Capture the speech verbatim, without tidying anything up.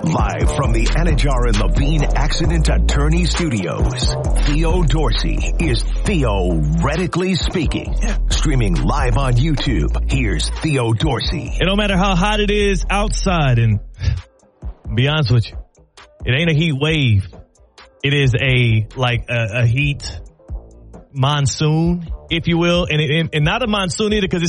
Live from the Anajar and Levine Accident Attorney Studios, Theo Dorsey is theoretically speaking. Streaming live on YouTube, here's Theo Dorsey. It don't matter how hot it is outside, and I'll be honest with you, it ain't a heat wave. It is a, like, a, a heat monsoon, if you will, and, it, and not a monsoon either because